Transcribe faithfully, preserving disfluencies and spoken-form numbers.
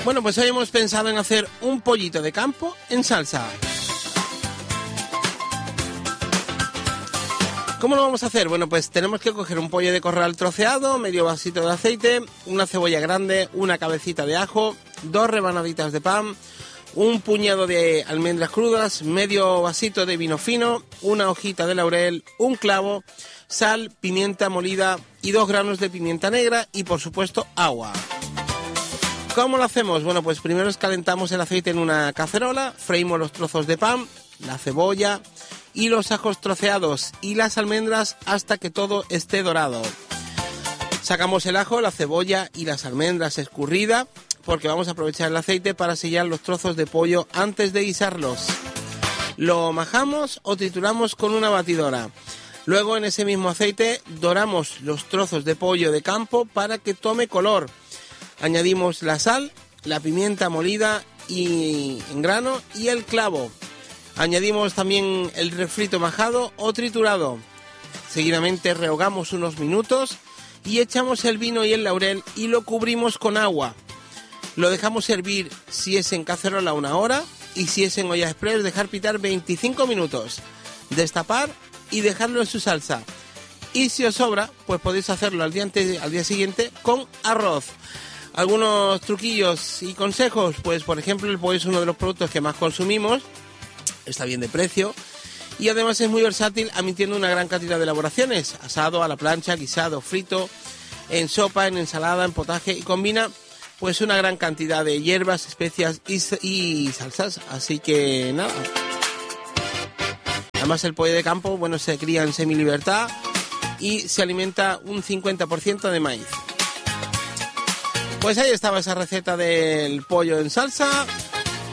Bueno, pues hoy hemos pensado en hacer un pollito de campo en salsa. ¿Cómo lo vamos a hacer? Bueno, pues tenemos que coger un pollo de corral troceado, medio vasito de aceite, una cebolla grande, una cabecita de ajo, dos rebanaditas de pan, un puñado de almendras crudas, medio vasito de vino fino, una hojita de laurel, un clavo, sal, pimienta molida y dos granos de pimienta negra y, por supuesto, agua. ¿Cómo lo hacemos? Bueno, pues primero escalentamos el aceite en una cacerola, freímos los trozos de pan, la cebolla y los ajos troceados y las almendras hasta que todo esté dorado. Sacamos el ajo, la cebolla y las almendras escurrida porque vamos a aprovechar el aceite para sellar los trozos de pollo antes de guisarlos. Lo majamos o trituramos con una batidora. Luego en ese mismo aceite doramos los trozos de pollo de campo para que tome color. Añadimos la sal, la pimienta molida y en grano y el clavo. Añadimos también el refrito majado o triturado. Seguidamente rehogamos unos minutos y echamos el vino y el laurel y lo cubrimos con agua. Lo dejamos hervir si es en cacerola una hora y si es en olla express dejar pitar veinticinco minutos. Destapar y dejarlo en su salsa. Y si os sobra, pues podéis hacerlo al día, ante, al día siguiente con arroz. Algunos truquillos y consejos, pues por ejemplo el pollo es uno de los productos que más consumimos. Está bien de precio y además es muy versátil, admitiendo una gran cantidad de elaboraciones: asado, a la plancha, guisado, frito, en sopa, en ensalada, en potaje, y combina pues una gran cantidad de hierbas, especias y, y salsas. Así que nada. Además el pollo de campo, bueno, se cría en semilibertad y se alimenta un cincuenta por ciento de maíz. Pues ahí estaba esa receta del pollo en salsa.